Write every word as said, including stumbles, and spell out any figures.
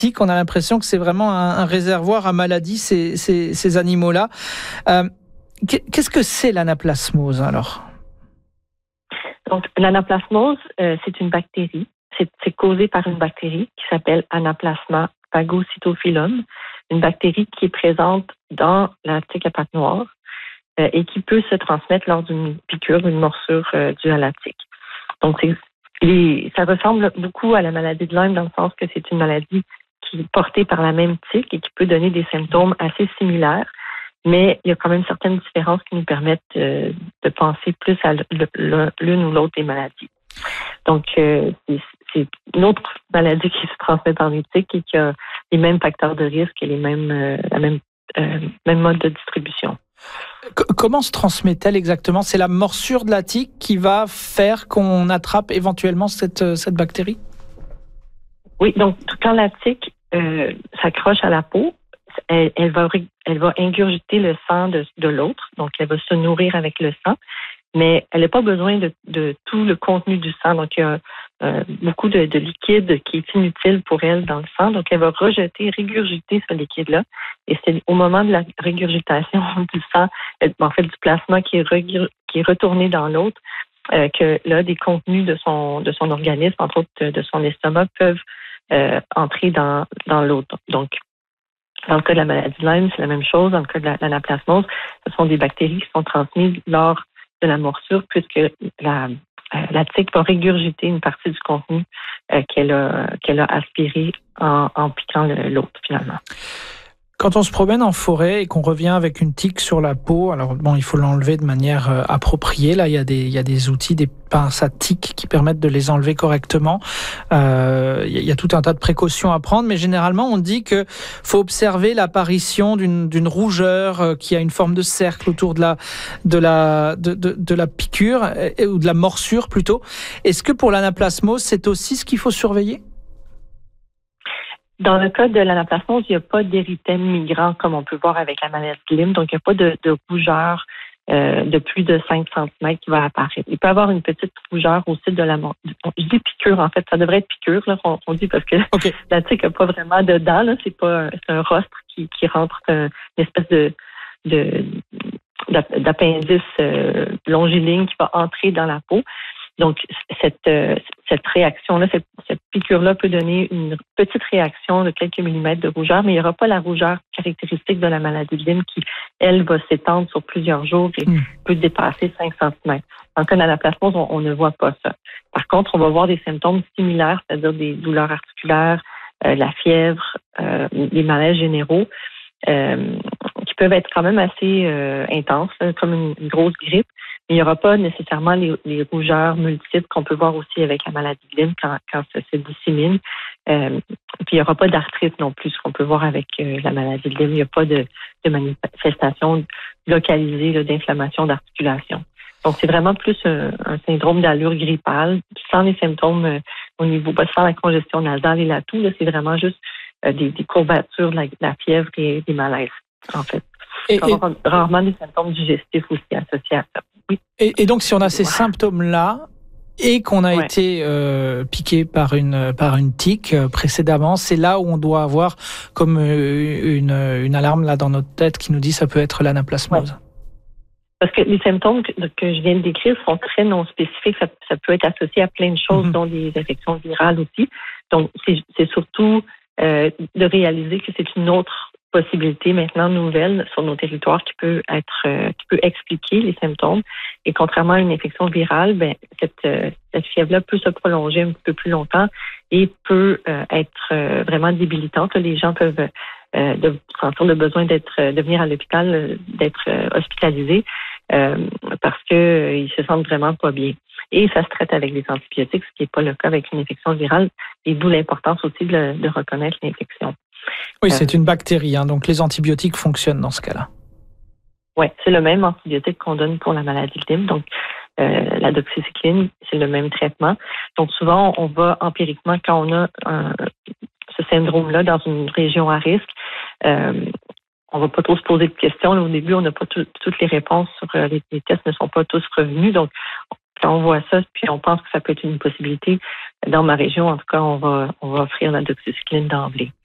On a l'impression que c'est vraiment un, un réservoir à maladies, ces, ces, ces animaux-là. Euh, qu'est-ce que c'est l'anaplasmose alors? Donc, l'anaplasmose, euh, c'est une bactérie. C'est, c'est causé par une bactérie qui s'appelle Anaplasma phagocytophilum, une bactérie qui est présente dans la tique à pattes noires euh, et qui peut se transmettre lors d'une piqûre, d'une morsure euh, due à la tique. Donc, c'est, les, ça ressemble beaucoup à la maladie de Lyme dans le sens que c'est une maladie qui est portée par la même tique et qui peut donner des symptômes assez similaires, mais il y a quand même certaines différences qui nous permettent euh, de penser plus à l'une ou l'autre des maladies. Donc, euh, c'est, c'est une autre maladie qui se transmet par les tiques et qui a les mêmes facteurs de risque et les mêmes, euh, la même, euh, même mode de distribution. Comment se transmet-elle exactement? C'est la morsure de la tique qui va faire qu'on attrape éventuellement cette, cette bactérie? Oui, donc quand la tique euh, s'accroche à la peau, elle, elle, va, elle va ingurgiter le sang de, de l'autre, donc elle va se nourrir avec le sang, mais elle n'a pas besoin de, de tout le contenu du sang. Donc, il y a euh, beaucoup de, de liquide qui est inutile pour elle dans le sang. Donc, elle va rejeter, régurgiter ce liquide-là. Et c'est au moment de la régurgitation du sang, en fait, du plasma qui est, regur, qui est retourné dans l'autre, euh, que là, des contenus de son, de son organisme, entre autres de, de son estomac, peuvent euh, entrer dans, dans l'autre. Donc, dans le cas de la maladie de Lyme, c'est la même chose. Dans le cas de la, l'anaplasmose, ce sont des bactéries qui sont transmises lors de la morsure, puisque la, euh, la tique va régurgiter une partie du contenu euh, qu'elle a, qu'elle a aspiré en, en piquant le, l'autre, finalement. Quand on se promène en forêt et qu'on revient avec une tique sur la peau, alors bon, il faut l'enlever de manière euh, appropriée. Là, il y a des, il y a des outils, des pinces à tiques qui permettent de les enlever correctement. Euh, il y a tout un tas de précautions à prendre, mais généralement, on dit que faut observer l'apparition d'une, d'une rougeur euh, qui a une forme de cercle autour de la, de la, de, de, de la piqûre euh, ou de la morsure plutôt. Est-ce que pour l'anaplasmose, c'est aussi ce qu'il faut surveiller? Dans le cas de l'anaplasmose, il n'y a pas d'érythème migrant comme on peut voir avec la maladie de Lyme. Donc, il n'y a pas de, de rougeur euh, de plus de cinq centimètres qui va apparaître. Il peut y avoir une petite rougeur au site de la morsure. Je dis piqûre, en fait. Ça devrait être piqûre, là, on, on dit, parce que okay. La tique n'a pas vraiment de dents. Là. C'est pas c'est un rostre qui, qui rentre, une espèce de, de d'appendice euh, longiligne qui va entrer dans la peau. Donc, cette, euh, cette réaction-là, cette, cette piqûre-là peut donner une petite réaction de quelques millimètres de rougeur, mais il n'y aura pas la rougeur caractéristique de la maladie de Lyme qui, elle, va s'étendre sur plusieurs jours et mmh. peut dépasser cinq centimètres. En cas d'anaplasmose, on, on ne voit pas ça. Par contre, on va voir des symptômes similaires, c'est-à-dire des douleurs articulaires, euh, la fièvre, euh, des malaises généraux, euh, qui peuvent être quand même assez euh, intenses, là, comme une, une grosse grippe. Mais il n'y aura pas nécessairement les, les rougeurs multiples qu'on peut voir aussi avec la maladie de Lyme quand, quand ça se dissémine. Euh, puis il n'y aura pas d'arthrite non plus, ce qu'on peut voir avec euh, la maladie de Lyme. Il n'y a pas de, de manifestation localisée là, d'inflammation d'articulation. Donc, c'est vraiment plus un, un syndrome d'allure grippale, sans les symptômes euh, au niveau, bah, sans la congestion nasale et la toux. Là, c'est vraiment juste euh, des, des courbatures, de la, de la fièvre et des malaises, en fait. Et, et rarement des symptômes digestifs aussi associés à ça. Oui. Et, et donc, si on a ces ouais. symptômes-là et qu'on a ouais. été euh, piqué par une par une tique euh, précédemment, c'est là où on doit avoir comme euh, une une alarme là dans notre tête qui nous dit ça peut être l'anaplasmose. Ouais. Parce que les symptômes que, que je viens de décrire sont très non spécifiques. Ça, ça peut être associé à plein de choses, mm-hmm. dont des infections virales aussi. Donc, c'est, c'est surtout euh, de réaliser que c'est une autre possibilité maintenant nouvelle sur nos territoires qui peut être, euh, qui peut expliquer les symptômes. Et contrairement à une infection virale, ben cette, euh, cette fièvre-là peut se prolonger un petit peu plus longtemps et peut euh, être euh, vraiment débilitante. Les gens peuvent euh, de, sentir le besoin d'être, de venir à l'hôpital, d'être euh, hospitalisés euh, parce que euh, ils se sentent vraiment pas bien. Et ça se traite avec des antibiotiques, ce qui n'est pas le cas avec une infection virale. Et d'où l'importance aussi de, de reconnaître l'infection. Oui, c'est une bactérie, hein, donc les antibiotiques fonctionnent dans ce cas-là. Oui, c'est le même antibiotique qu'on donne pour la maladie de Lyme, donc euh, la doxycycline, c'est le même traitement. Donc souvent, on va empiriquement, quand on a un, ce syndrome-là dans une région à risque, euh, on ne va pas trop se poser de questions. Là, au début, on n'a pas tout, toutes les réponses, sur euh, les, les tests ne sont pas tous revenus, donc quand on voit ça, puis on pense que ça peut être une possibilité, dans ma région, en tout cas, on va, on va offrir la doxycycline d'emblée.